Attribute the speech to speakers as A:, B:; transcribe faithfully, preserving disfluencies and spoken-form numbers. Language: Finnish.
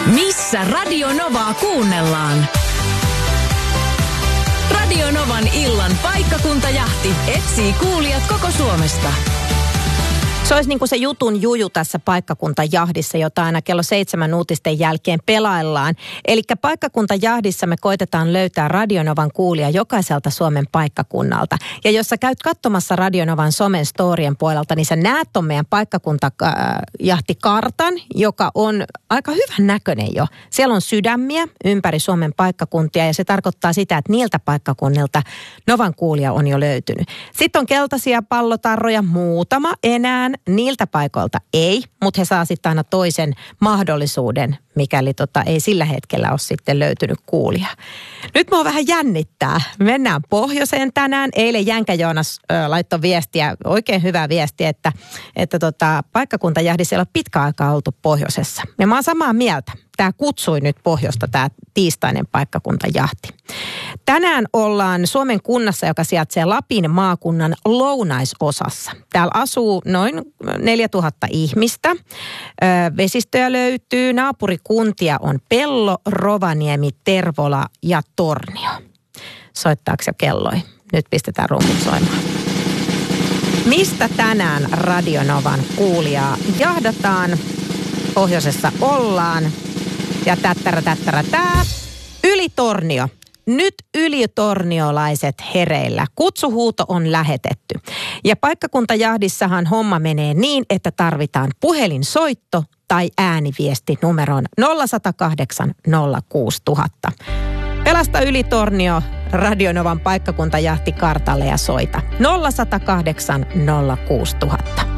A: Missä Radio Novaa kuunnellaan? Radio Novan illan paikkakuntajahti etsii kuulijat koko Suomesta.
B: Se olisi niin kuin se jutun juju tässä paikkakuntajahdissa, jota aina kello seitsemän uutisten jälkeen pelaillaan. Eli paikkakuntajahdissa me koitetaan löytää Radio Novan kuulija jokaiselta Suomen paikkakunnalta. Ja jos sä käyt katsomassa Radio Novan somen storien puolelta, niin sä näet ton meidän paikkakuntajahtikartan, joka on aika hyvän näköinen jo. Siellä on sydämiä ympäri Suomen paikkakuntia ja se tarkoittaa sitä, että niiltä paikkakunnilta Novan kuulija on jo löytynyt. Sitten on keltaisia pallotarroja, muutama enää. Niiltä paikoilta ei, mutta he saa sitten aina toisen mahdollisuuden, mikäli tota, ei sillä hetkellä ole sitten löytynyt kuulija. Nyt mua vähän jännittää. Mennään pohjoiseen tänään. Eilen Jänkä Joonas ö, laittoi viestiä, oikein hyvää viestiä, että, että tota, paikkakuntajahdissa ei ole pitkä aikaa oltu pohjoisessa. Ja mä oon samaa mieltä. Tämä kutsui nyt pohjoista, tämä tiistainen paikkakuntajahti. Tänään ollaan Suomen kunnassa, joka sijaitsee Lapin maakunnan lounaisosassa. Täällä asuu noin neljätuhatta ihmistä. Vesistöjä löytyy, naapurikuntia on Pello, Rovaniemi, Tervola ja Tornio. Soittaako jo kelloi? Nyt pistetään rumput soimaan. Mistä tänään Radio Novan kuulijaa jahdataan? Pohjoisessa ollaan. Ja tättärä, tättärä, tää. Ylitornio. Nyt ylitorniolaiset hereillä. Kutsuhuuto on lähetetty. Ja paikkakuntajahdissahan homma menee niin, että tarvitaan puhelinsoitto tai ääniviesti numeroon nolla yksi nolla kahdeksan nolla kuusi nolla nolla nolla. Pelasta Ylitornio Radio Novan paikkakuntajahti kartalle ja soita nolla yksi nolla kahdeksan nolla kuusi nolla nolla.